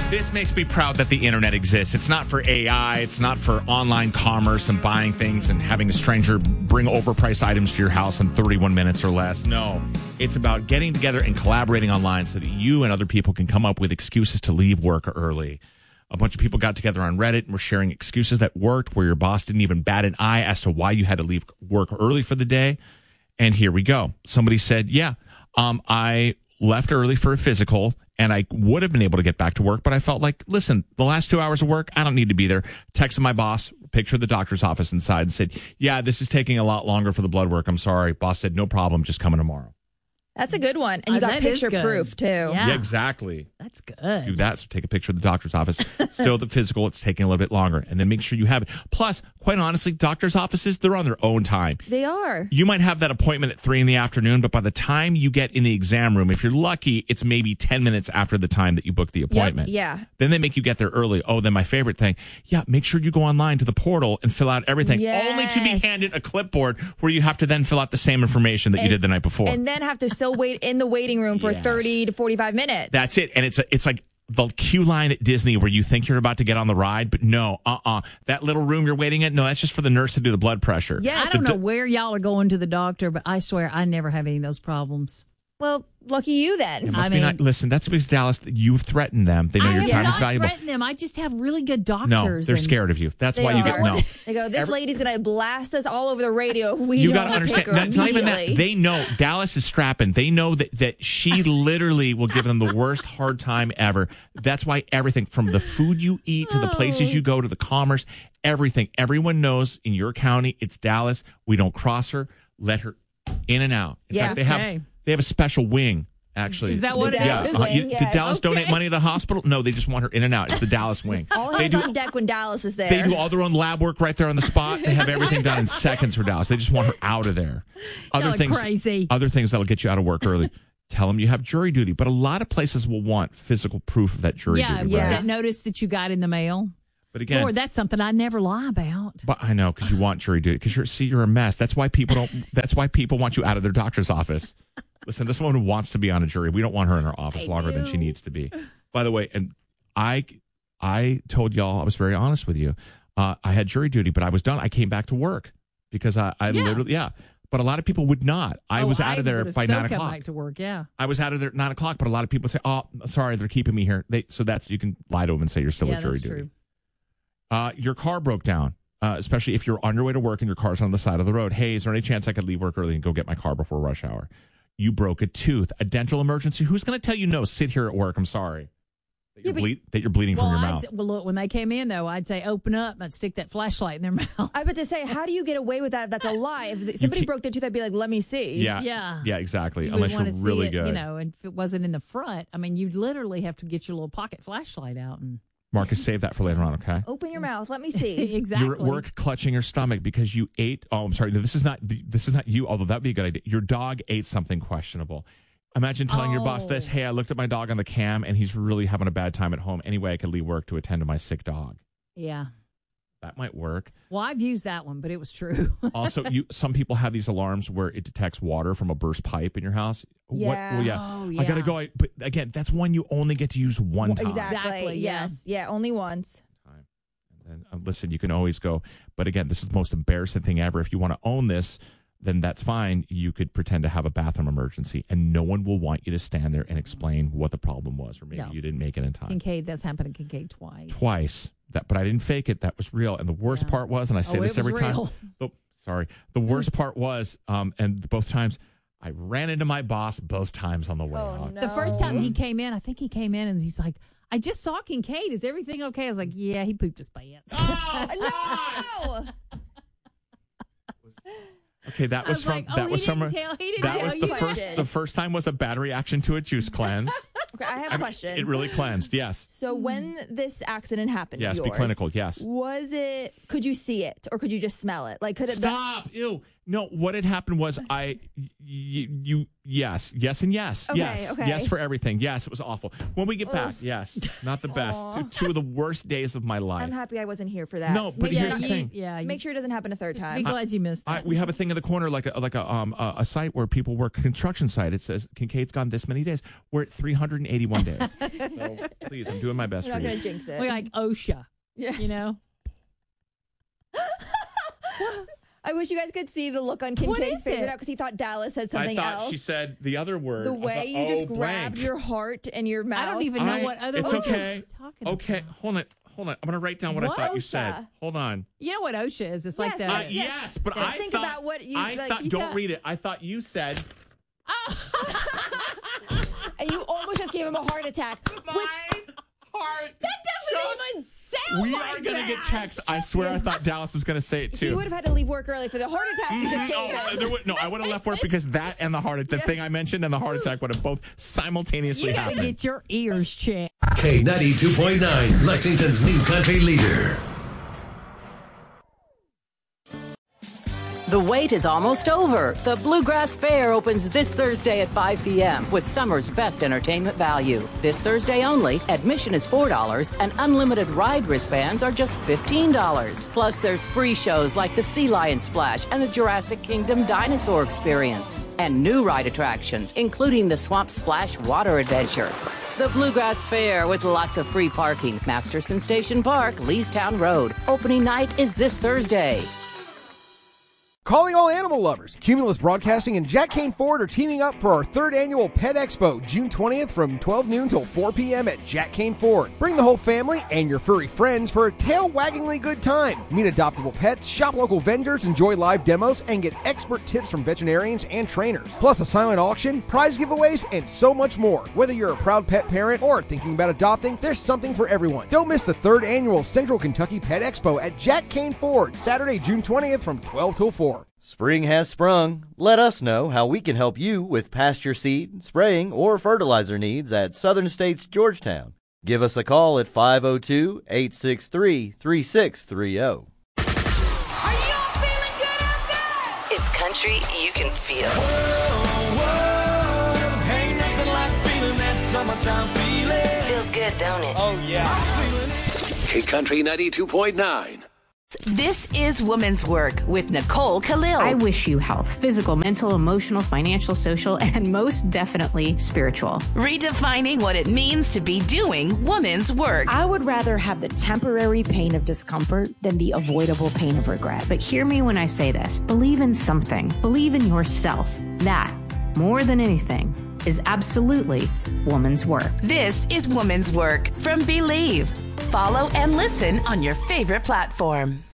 This makes me proud that the internet exists. It's not for AI. It's not for online commerce and buying things and having a stranger bring overpriced items to your house in 31 minutes or less. No, it's about getting together and collaborating online so that you and other people can come up with excuses to leave work early. A bunch of people got together on Reddit and were sharing excuses that worked, where your boss didn't even bat an eye as to why you had to leave work early for the day. And here we go. Somebody said, I left early for a physical, and I would have been able to get back to work, but I felt like, listen, the last 2 hours of work, I don't need to be there. Texted my boss, picture of the doctor's office inside, and said, this is taking a lot longer for the blood work. I'm sorry. Boss said, no problem, just coming tomorrow. That's a good one. And you got picture proof, too. Yeah, exactly. That's good. Do that. So take a picture of the doctor's office. Still the physical, it's taking a little bit longer. And then make sure you have it. Plus, quite honestly, doctor's offices, they're on their own time. They are. You might have that appointment at 3 p.m, but by the time you get in the exam room, if you're lucky, it's maybe 10 minutes after the time that you booked the appointment. Yep, yeah. Then they make you get there early. Oh, then my favorite thing. make sure you go online to the portal and fill out everything. Yes. Only to be handed a clipboard where you have to then fill out the same information that you did the night before. And then have to still wait in the waiting room for 30 to 45 minutes. That's it. And it's like the queue line at Disney where you think you're about to get on the ride, but no, that little room you're waiting at, no, that's just for the nurse to do the blood pressure. Yes. I don't know where y'all are going to the doctor, but I swear I never have any of those problems. Well, lucky you then. It must be not, listen, that's because Dallas, you've threatened them. They know your time is valuable. I have not threatened them. I just have really good doctors. No, they're scared of you. That's why you get no. They go, this lady's going to blast us all over the radio. You got to understand. It's not even that. They know Dallas is strapping. They know that she literally will give them the worst hard time ever. That's why everything from the food you eat to the places you go to the commerce, everything. Everyone knows in your county, it's Dallas. We don't cross her. Let her in and out. In fact, they have a special wing, actually. Is that what it is? Wing, Did Dallas donate money to the hospital? No, they just want her in and out. It's the Dallas wing. All hands on deck when Dallas is there. They do all their own lab work right there on the spot. They have everything done in seconds for Dallas. They just want her out of there. Other things that'll get you out of work early. Tell them you have jury duty. But a lot of places will want physical proof of that jury duty. Yeah, that notice that you got in the mail. But again, Lord, that's something I never lie about. But I know, because you want jury duty. Because you're a mess. That's why people don't. That's why people want you out of their doctor's office. Listen, this woman wants to be on a jury. We don't want her in our office longer than she needs to be. By the way, and I told y'all, I was very honest with you. I had jury duty, but I was done. I came back to work because I literally, But a lot of people would not. I was out of there by 9 o'clock. Back to work, I was out of there at 9 o'clock, but a lot of people say, "Oh, sorry, they're keeping me here." So that's, you can lie to them and say you're still at jury duty. True. Your car broke down. Especially if you're on your way to work and your car's on the side of the road. Hey, is there any chance I could leave work early and go get my car before rush hour? You broke a tooth, a dental emergency. Who's going to tell you no? Sit here at work. I'm sorry. That you're bleeding from your mouth. Well, look, when they came in, though, I'd say, open up. I'd stick that flashlight in their mouth. I was about to say, how do you get away with that if that's a lie? If somebody broke their tooth, I'd be like, let me see. Yeah, exactly. You Unless you're really good. And if it wasn't in the front, I mean, you'd literally have to get your little pocket flashlight out and... Marcus, save that for later on, okay? Open your mouth. Let me see. Exactly. You're at work clutching your stomach because you ate. Oh, I'm sorry. No, this is not you, although that'd be a good idea. Your dog ate something questionable. Imagine telling your boss this. Hey, I looked at my dog on the cam and he's really having a bad time at home. Anyway, I could leave work to attend to my sick dog. Yeah. That might work. Well, I've used that one, but it was true. Also, some people have these alarms where it detects water from a burst pipe in your house. Yeah. Oh, yeah. I got to go. But again, that's one you only get to use one time. Exactly. Yes. Yeah, only once. And listen, you can always go. But again, this is the most embarrassing thing ever. If you want to own this, then that's fine. You could pretend to have a bathroom emergency, and no one will want you to stand there and explain what the problem was, or maybe you didn't make it in time. Kincaid, that's happened to Kincaid twice. But I didn't fake it. That was real. And the worst part was, and I say this every time. Oh, sorry. The worst part was, and both times, I ran into my boss both times on the way out. No. The first time he came in, I think he came in and he's like, I just saw Kincaid. Is everything okay? I was like, yeah, he pooped his pants. Oh, no! Okay, that was from the first time was a bad reaction to a juice cleanse. Okay, I have questions. It really cleansed, yes. So when this accident happened, be clinical, yes. Could you see it or could you just smell it? Like, could it? Stop! Ew! No, what had happened was yes, and yes. Okay, yes. okay. Yes for everything. Yes, it was awful. When we get back, yes, not the best. Two of the worst days of my life. I'm happy I wasn't here for that. No, but here's the thing. Make sure it doesn't happen a third Be time. glad you missed that. We have a thing in the corner, like a site where people work, construction site. It says Kincaid's gone this many days. We're at 381 days. So please, I'm doing my best We're for not you. going to jinx it. We're like OSHA, Yes. you know? I wish you guys could see the look on Kincaid's face right now because he thought Dallas said something I thought else. she said the other word. The way you just grabbed blank. your heart and your mouth. I don't even know what other It's words okay. you're talking Okay, about. hold on. I'm going to write down what I thought you said. OSHA. Hold on. You know what OSHA is? It's like Yes, that. Yes, but Yeah, I think thought, about what you I like. thought. You Don't got- read it. I thought you said. And you almost just gave him a heart attack. Heart. That doesn't even sound We like are going to that. get texts. I swear I thought Dallas was going to say it too. He would have had to leave work early for the heart attack you just gave him. No, I would have left work because that and the the thing I mentioned and the heart attack would have both simultaneously You gotta happened. get your ears checked. K92.9, Lexington's new country leader. The wait is almost over. The Bluegrass Fair opens this Thursday at 5 p.m. with summer's best entertainment value. This Thursday only, admission is $4 and unlimited ride wristbands are just $15. Plus, there's free shows like the Sea Lion Splash and the Jurassic Kingdom Dinosaur Experience. And new ride attractions, including the Swamp Splash Water Adventure. The Bluegrass Fair with lots of free parking. Masterson Station Park, Leestown Road. Opening night is this Thursday. Calling all animal lovers. Cumulus Broadcasting and Jack Kane Ford are teaming up for our third annual Pet Expo, June 20th from 12 noon till 4 p.m. at Jack Kane Ford. Bring the whole family and your furry friends for a tail-waggingly good time. Meet adoptable pets, shop local vendors, enjoy live demos, and get expert tips from veterinarians and trainers. Plus a silent auction, prize giveaways, and so much more. Whether you're a proud pet parent or thinking about adopting, there's something for everyone. Don't miss the third annual Central Kentucky Pet Expo at Jack Kane Ford, Saturday, June 20th from 12 till 4. Spring has sprung. Let us know how we can help you with pasture seed, spraying, or fertilizer needs at Southern States Georgetown. Give us a call at 502-863-3630. Are y'all feeling good out there? It's country you can feel. Ain't nothing like feeling that summertime feeling. Feels good, don't it? Oh, yeah. I'm feeling it. K Country 92.9. This is Woman's Work with Nicole Khalil. I wish you health, physical, mental, emotional, financial, social, and most definitely spiritual. Redefining what it means to be doing woman's work. I would rather have the temporary pain of discomfort than the avoidable pain of regret. But hear me when I say this. Believe in something. Believe in yourself. That, more than anything, is absolutely woman's work. This is Woman's Work from Believe. Follow and listen on your favorite platform.